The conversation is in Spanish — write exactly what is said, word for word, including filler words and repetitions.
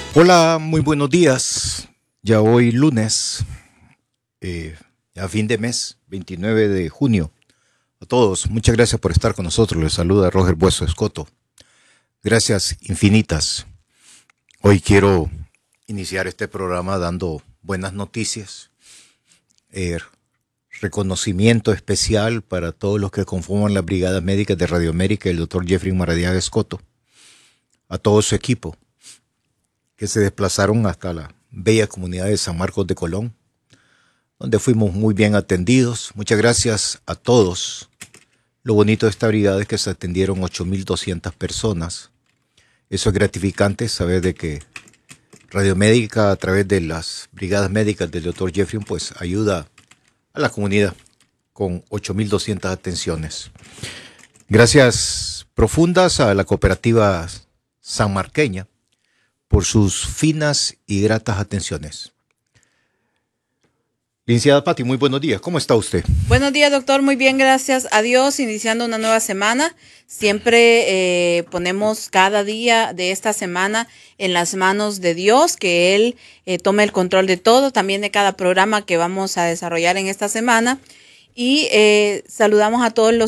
Hola, muy buenos días. Ya hoy lunes, eh, a fin de mes, veintinueve de junio. A todos, muchas gracias por estar con nosotros. Les saluda Roger Bueso Escoto. Gracias infinitas. Hoy quiero iniciar este programa dando buenas noticias. Eh, reconocimiento especial para todos los que conforman las brigadas médicas de Radio América y el doctor Jeffrey Maradiaga Escoto. A todo su equipo, que se desplazaron hasta la bella comunidad de San Marcos de Colón, donde fuimos muy bien atendidos. Muchas gracias a todos. Lo bonito de esta brigada es que se atendieron ocho mil doscientas personas. Eso es gratificante, saber de que Radio Médica, a través de las brigadas médicas del doctor Jeffrey, pues ayuda a la comunidad con ocho mil doscientas atenciones. Gracias profundas a la cooperativa sanmarqueña por sus finas y gratas atenciones. Licenciada Patti, muy buenos días. ¿Cómo está usted? Buenos días, doctor. Muy bien, gracias a Dios. Iniciando una nueva semana. Siempre eh, ponemos cada día de esta semana en las manos de Dios, que Él eh, tome el control de todo, también de cada programa que vamos a desarrollar en esta semana. Y eh, saludamos a todos los